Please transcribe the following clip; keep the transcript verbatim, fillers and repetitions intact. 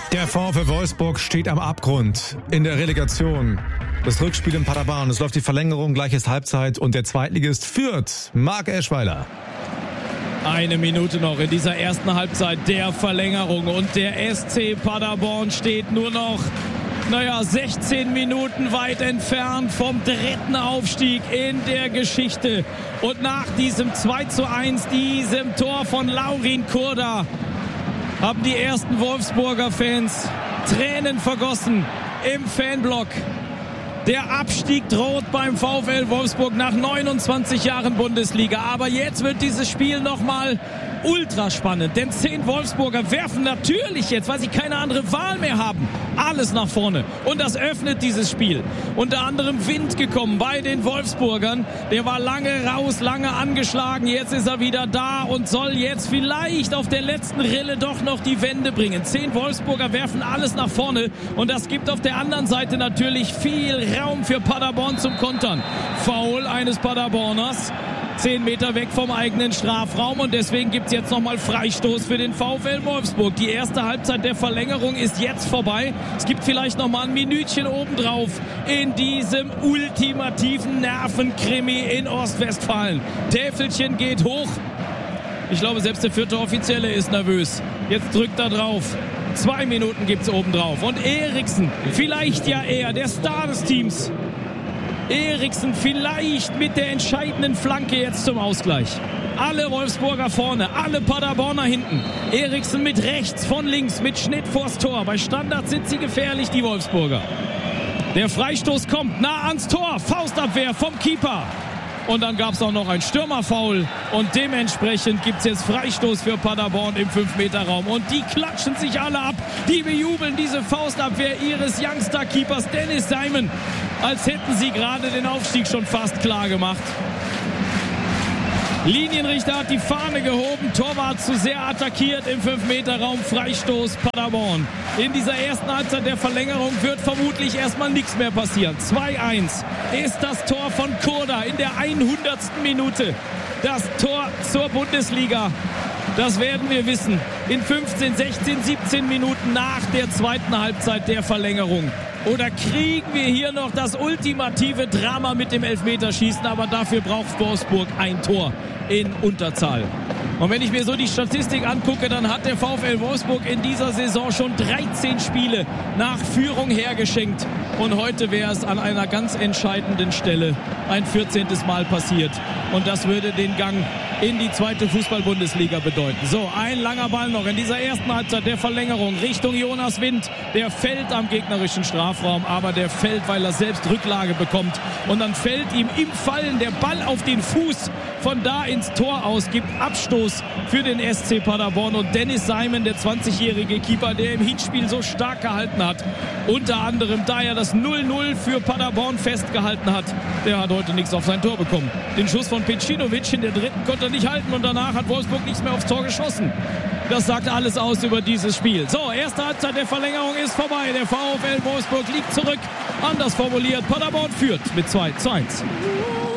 Der VfL Wolfsburg steht am Abgrund in der Relegation. Das Rückspiel in Paderborn, es läuft die Verlängerung, gleiches Halbzeit und der Zweitligist führt. Marc Eschweiler. Eine Minute noch in dieser ersten Halbzeit der Verlängerung und der S C Paderborn steht nur noch, naja, sechzehn Minuten weit entfernt vom dritten Aufstieg in der Geschichte. Und nach diesem zwei zu eins, diesem Tor von Laurin Kurda, haben die ersten Wolfsburger Fans Tränen vergossen im Fanblock. Der Abstieg droht beim VfL Wolfsburg nach neunundzwanzig Jahren Bundesliga. Aber jetzt wird dieses Spiel nochmal ultra spannend. Denn zehn Wolfsburger werfen natürlich jetzt, weil sie keine andere Wahl mehr haben, alles nach vorne. Und das öffnet dieses Spiel. Unter anderem Wind gekommen bei den Wolfsburgern. Der war lange raus, lange angeschlagen. Jetzt ist er wieder da und soll jetzt vielleicht auf der letzten Rille doch noch die Wende bringen. Zehn Wolfsburger werfen alles nach vorne. Und das gibt auf der anderen Seite natürlich viel Raum für Paderborn zum Kontern. Foul eines Paderborners. Zehn Meter weg vom eigenen Strafraum und deswegen gibt es jetzt nochmal Freistoß für den VfL Wolfsburg. Die erste Halbzeit der Verlängerung ist jetzt vorbei. Es gibt vielleicht nochmal ein Minütchen obendrauf in diesem ultimativen Nervenkrimi in Ostwestfalen. Täfelchen geht hoch. Ich glaube, selbst der vierte Offizielle ist nervös. Jetzt drückt er drauf. Zwei Minuten gibt es obendrauf. Und Eriksen, vielleicht ja er, der Star des Teams. Eriksen vielleicht mit der entscheidenden Flanke jetzt zum Ausgleich. Alle Wolfsburger vorne, alle Paderborner hinten. Eriksen mit rechts, von links, mit Schnitt vors Tor. Bei Standards sind sie gefährlich, die Wolfsburger. Der Freistoß kommt nah ans Tor. Faustabwehr vom Keeper. Und dann gab es auch noch ein Stürmerfoul. Und dementsprechend gibt es jetzt Freistoß für Paderborn im fünf Meter Raum. Und die klatschen sich alle ab. Die bejubeln diese Faustabwehr ihres Youngster-Keepers Dennis Simon. Als hätten sie gerade den Aufstieg schon fast klar gemacht. Linienrichter hat die Fahne gehoben. Torwart zu sehr attackiert im fünf Meter Raum. Freistoß Paderborn. In dieser ersten Halbzeit der Verlängerung wird vermutlich erstmal nichts mehr passieren. zwei eins ist das Tor von Kurda in der hundertsten Minute. Das Tor zur Bundesliga. Das werden wir wissen. In fünfzehn, sechzehn, siebzehn Minuten nach der zweiten Halbzeit der Verlängerung. Oder kriegen wir hier noch das ultimative Drama mit dem Elfmeterschießen? Aber dafür braucht Wolfsburg ein Tor in Unterzahl. Und wenn ich mir so die Statistik angucke, dann hat der VfL Wolfsburg in dieser Saison schon dreizehn Spiele nach Führung hergeschenkt. Und heute wäre es an einer ganz entscheidenden Stelle ein vierzehntes Mal passiert. Und das würde den Gang in die zweite Fußball-Bundesliga bedeuten. So, ein langer Ball noch in dieser ersten Halbzeit der Verlängerung Richtung Jonas Wind. Der fällt am gegnerischen Strafraum, aber der fällt, weil er selbst Rücklage bekommt. Und dann fällt ihm im Fallen der Ball auf den Fuß. Von da ins Tor aus, gibt Abstoß für den S C Paderborn. Und Dennis Simon, der zwanzigjährige Keeper, der im Hinspiel so stark gehalten hat, unter anderem da er das null null für Paderborn festgehalten hat, der hat heute nichts auf sein Tor bekommen. Den Schuss von Pecinovic in der dritten konnte er nicht halten und danach hat Wolfsburg nichts mehr aufs Tor geschossen. Das sagt alles aus über dieses Spiel. So, erste Halbzeit der Verlängerung ist vorbei. Der VfL Wolfsburg liegt zurück. Anders formuliert, Paderborn führt mit zwei zu eins.